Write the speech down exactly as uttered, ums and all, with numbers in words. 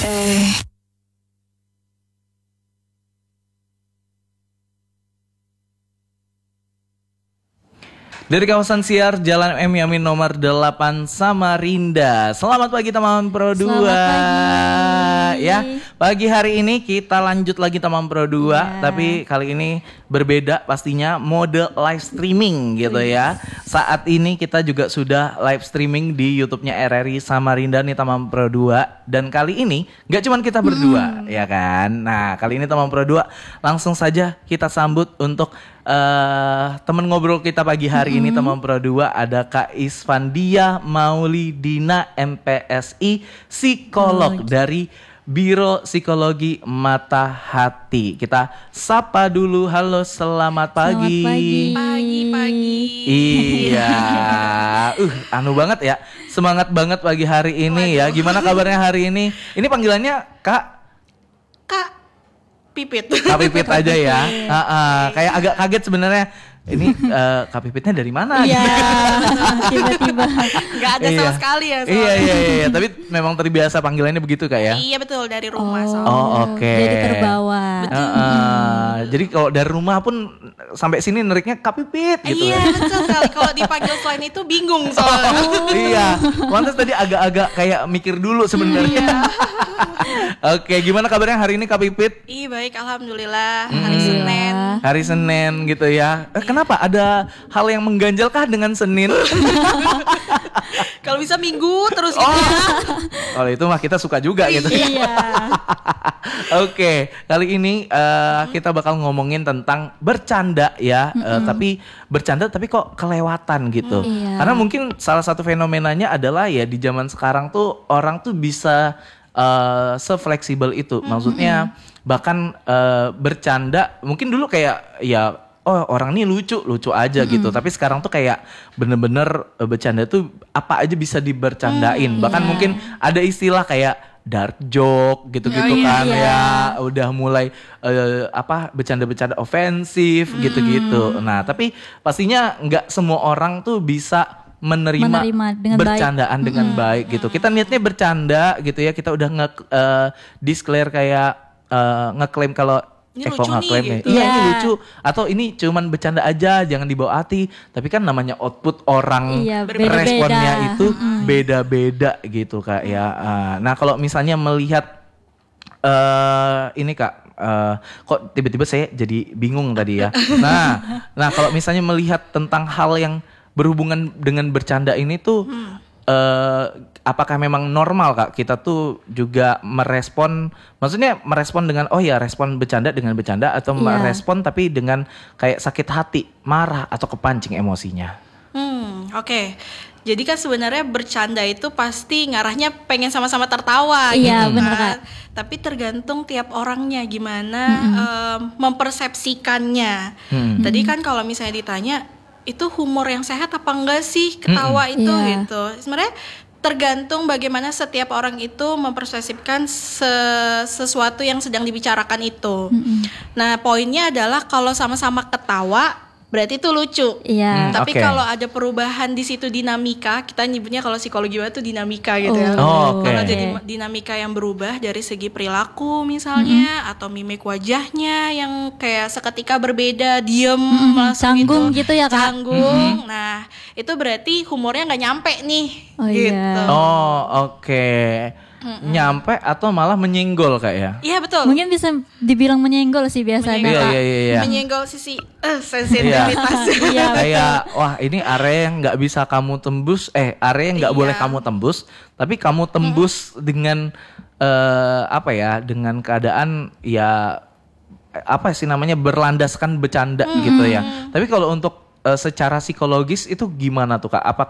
Eh. Dari kawasan Siar, Jalan M Yamin nomor delapan Samarinda. Selamat pagi teman Pro dua. Selamat pagi. Ya, pagi hari ini kita lanjut lagi teman Pro dua, ya. Tapi kali ini berbeda pastinya, mode live streaming gitu ya. Saat ini kita juga sudah live streaming di YouTube-nya R R I Samarinda nih teman Pro dua. Dan kali ini gak cuma kita berdua, hmm. ya kan. Nah, kali ini teman Pro dua langsung saja kita sambut untuk Uh, temen ngobrol kita pagi hari mm-hmm. ini teman Pro dua ada Kak Isfandia Maulidina M P S I, psikolog oh, dari Biro Psikologi Mata Hati. Kita sapa dulu. Halo, selamat pagi. Selamat pagi. Pagi-pagi. Iya. uh, anu banget ya. Semangat banget pagi hari ini. Waduh. Ya. Gimana kabarnya hari ini? Ini panggilannya Kak Kak Pipit. Kak Pipit aja ya. uh, uh, Kayak agak kaget sebenarnya. Ini uh, Kak Pipitnya dari mana? Iya. Tiba-tiba. Gak ada sama iya. sekali ya. Soalnya. Iya, iya iya iya. Tapi memang terbiasa panggilannya begitu Kak ya? Iya betul, dari rumah. Oh, soalnya. Oh oke. Okay. Jadi terbawa. Uh, uh, jadi kalau dari rumah pun sampai sini neriknya Kak Pipit gitu. Iya ya. betul sekali. Kalau dipanggil selain itu bingung soalnya. Oh, iya. Lantas tadi agak-agak kayak mikir dulu sebenarnya. Iya. Oke, gimana kabarnya hari ini Kak Pipit? Iya baik, alhamdulillah. Hari Hmm. Senin. Hari Senin gitu ya. Eh, kenapa ada hal yang mengganjalkah dengan Senin? Kalau bisa Minggu terus gitu Oh. ya. Kalau itu mah kita suka juga gitu. Iya. Oke, kali ini uh, kita bakal ngomongin tentang bercanda ya, mm-hmm. uh, tapi bercanda tapi kok kelewatan gitu. Mm, iya. Karena mungkin salah satu fenomenanya adalah ya di zaman sekarang tuh orang tuh bisa uh, se-fleksibel itu. Mm-hmm. Maksudnya bahkan uh, bercanda mungkin dulu kayak ya oh orang ini lucu lucu aja mm-hmm. gitu, tapi sekarang tuh kayak bener-bener uh, bercanda tuh apa aja bisa dibercandain. Mm, bahkan yeah. mungkin ada istilah kayak dark joke gitu-gitu oh, iya, kan iya. ya udah mulai uh, apa bercanda-bercanda ofensif mm. gitu-gitu. Nah tapi pastinya nggak semua orang tuh bisa menerima, menerima dengan bercandaan baik. dengan mm-hmm. baik gitu. Kita niatnya bercanda gitu ya, kita udah nge uh, declare kayak uh, ngeklaim kalau Ini eh kok lucu ngeklaim nih, ya? gitu. Iya Yeah. ini lucu atau ini cuman bercanda aja, jangan dibawa hati. Tapi kan namanya output orang Iya, beda-beda. responnya itu Mm. beda-beda gitu Kak ya. Uh, nah kalau misalnya melihat uh, ini Kak, uh, kok tiba-tiba saya jadi bingung tadi ya. Nah, nah kalau misalnya melihat tentang hal yang berhubungan dengan bercanda ini tuh. Hmm. Uh, apakah memang normal Kak kita tuh juga merespon, maksudnya merespon dengan oh ya respon bercanda dengan bercanda atau yeah. merespon tapi dengan kayak sakit hati, marah atau kepancing emosinya? Hmm, oke. Okay. Jadi kan sebenarnya bercanda itu pasti ngarahnya pengen sama-sama tertawa iya, gitu bener, kan. Kak. Tapi tergantung tiap orangnya gimana mm-hmm. um, mempersepsikannya. Hmm. Tadi kan kalau misalnya ditanya itu humor yang sehat apa enggak sih ketawa mm-hmm. itu yeah. gitu. Sebenarnya tergantung bagaimana setiap orang itu mempersepsikan se- sesuatu yang sedang dibicarakan itu. Mm-hmm. Nah, poinnya adalah kalau sama-sama ketawa berarti itu lucu. Iya. Hmm, Tapi okay. kalau ada perubahan di situ dinamika, kita nyebutnya kalau psikologi itu dinamika gitu ya. Oh, okay. Kalau jadi dinamika yang berubah dari segi perilaku misalnya mm-hmm. atau mimik wajahnya yang kayak seketika berbeda, diem mm-hmm. langsung canggung gitu, gitu ya Kak. Canggung. Mm-hmm. Nah, itu berarti humornya nggak nyampe nih. Oh, gitu. iya. Oh, oke. Okay. Mm-mm. Nyampe atau malah menyenggol Kak ya? Iya betul. Mungkin bisa dibilang menyenggol sih biasanya. Menyenggol, Iya, iya, iya. menyenggol sisi uh, sensitivitas. Iya. Kayak wah ini area yang nggak bisa kamu tembus, eh area yang nggak Iya. boleh kamu tembus, tapi kamu tembus hmm. dengan uh, apa ya? Dengan keadaan ya apa sih namanya berlandaskan bercanda hmm. gitu ya. Tapi kalau untuk uh, secara psikologis itu gimana tuh Kak? Apakah